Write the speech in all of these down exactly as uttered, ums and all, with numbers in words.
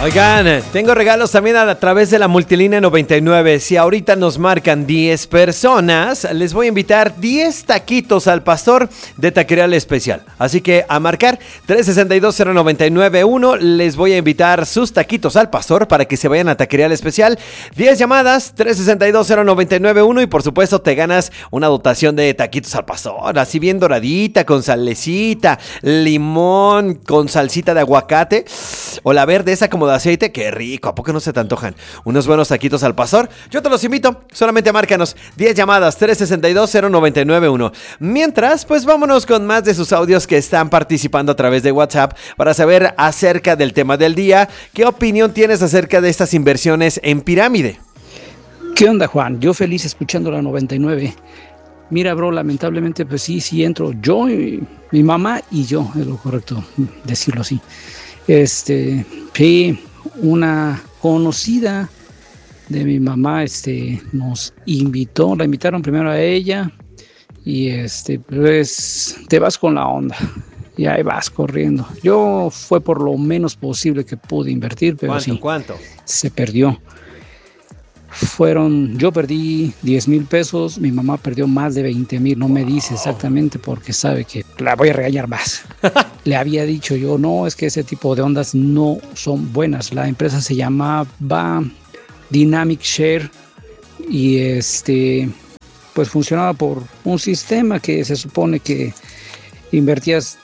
Oigan, tengo regalos también a través de la multilínea noventa y nueve. Si ahorita nos marcan diez personas, les voy a invitar diez taquitos al pastor de Taquería La Especial. Así que a marcar tres seis dos cero nueve nueve uno, les voy a invitar sus taquitos al pastor para que se vayan a Taquería La Especial. diez llamadas, tres seis dos cero nueve nueve uno, y por supuesto te ganas una dotación de taquitos al pastor, así bien doradita, con salecita, limón, con salsita de aguacate, o la verde esa como de aceite. Qué rico, ¿a poco no se te antojan unos buenos taquitos al pastor? Yo te los invito, solamente márcanos diez llamadas, tres seis dos cero nueve nueve uno. Mientras, pues vámonos con más de sus audios que están participando a través de WhatsApp para saber acerca del tema del día. ¿Qué opinión tienes acerca de estas inversiones en pirámide? ¿Qué onda, Juan? Yo feliz escuchando la noventa y nueve. Mira, bro, lamentablemente, pues sí, sí entro yo, y mi mamá y yo, es lo correcto decirlo así. Este, sí, una conocida de mi mamá, este, nos invitó, la invitaron primero a ella, y este, pues, te vas con la onda, y ahí vas corriendo. Yo fue por lo menos posible que pude invertir, pero ¿Cuánto, sí, cuánto? se perdió. Fueron, yo perdí diez mil pesos, mi mamá perdió más de veinte mil, no me dice exactamente porque sabe que la voy a regañar más. Le había dicho yo, no, es que ese tipo de ondas no son buenas. La empresa se llamaba Dynamic Share y este, pues funcionaba por un sistema que se supone que invertías,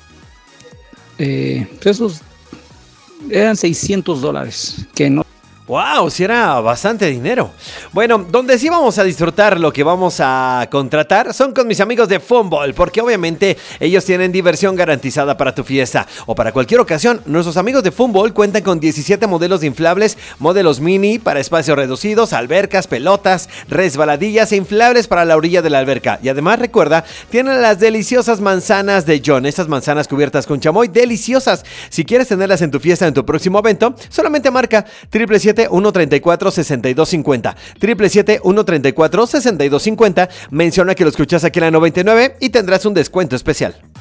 eh, pues esos eran seiscientos dólares, que no. ¡Wow! Sí era bastante dinero. Bueno, donde sí vamos a disfrutar lo que vamos a contratar son con mis amigos de Funball, porque obviamente ellos tienen diversión garantizada para tu fiesta o para cualquier ocasión. Nuestros amigos de Funball cuentan con diecisiete modelos de inflables, modelos mini para espacios reducidos, albercas, pelotas, resbaladillas e inflables para la orilla de la alberca. Y además, recuerda, tienen las deliciosas manzanas de John, estas manzanas cubiertas con chamoy, deliciosas. Si quieres tenerlas en tu fiesta, en tu próximo evento, solamente marca siete siete siete uno tres cuatro seis dos cinco cero, siete siete siete uno tres cuatro seis dos cinco cero, menciona que lo escuchas aquí en la noventa y nueve y tendrás un descuento especial.